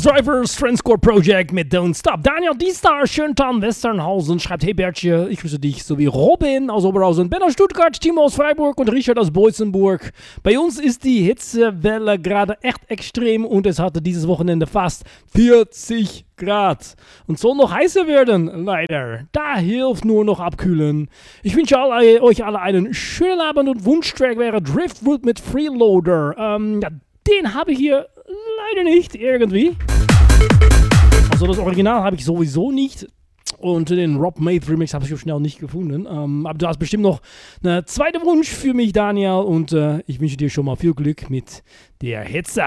Bus Drivers Transcore Project mit Don't Stop. Daniel D-Star, Schöntan, Westernhausen schreibt: Hey Bertje, ich grüße dich, sowie Robin aus Oberhausen, Ben aus Stuttgart, Timo aus Freiburg und Richard aus Boitzenburg. Bei uns ist die Hitzewelle gerade echt extrem und es hatte dieses Wochenende fast 40 Grad. Und soll noch heißer werden, leider. Da hilft nur noch abkühlen. Ich wünsche euch alle einen schönen Abend und Wunschtrack wäre Driftwood mit Freeloader. Den habe ich hier leider nicht irgendwie. Also das Original habe ich sowieso nicht. Und den Rob Maith Remix habe ich so schnell nicht gefunden. Aber du hast bestimmt noch einen zweiten Wunsch für mich, Daniel. Und ich wünsche dir schon mal viel Glück mit der Hitze.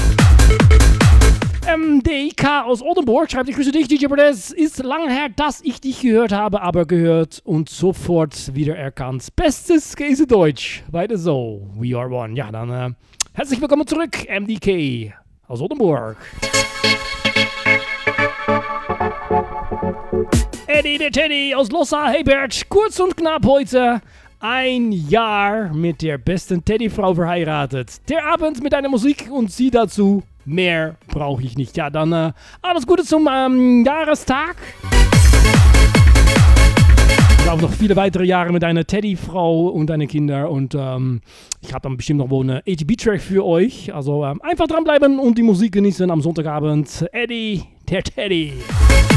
MDK aus Oldenburg schreibt: Ich grüße dich, DJ Bordez. Ist lange her, dass ich dich gehört habe, aber gehört und sofort wieder erkannt. Bestes Käse Deutsch. Weiter so. We are one. Ja, dann herzlich willkommen zurück, MDK aus Oldenburg. Eddie der Teddy aus Lossa. Hey Bert, kurz und knapp heute. Ein Jahr mit der besten Teddyfrau verheiratet. Der Abend mit deiner Musik und sie dazu. Mehr brauche ich nicht. Ja, dann alles Gute zum Jahrestag. Ich auch noch viele weitere Jahre mit deiner Teddyfrau und deinen Kindern. Und ich habe dann bestimmt noch wohl einen ATB-Track für euch. Also einfach dranbleiben und die Musik genießen am Sonntagabend. Eddie, der Teddy.